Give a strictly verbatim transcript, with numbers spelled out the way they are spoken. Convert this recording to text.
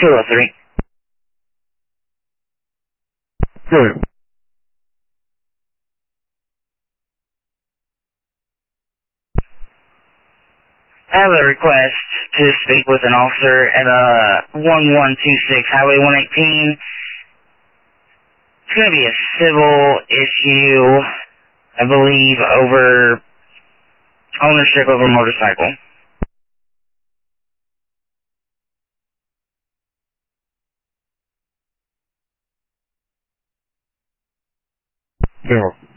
two oh three. Good. I have a request to speak with an officer at uh one one two six Highway one eighteen. It's going to be a civil issue, I believe, over ownership of a motorcycle. Yeah.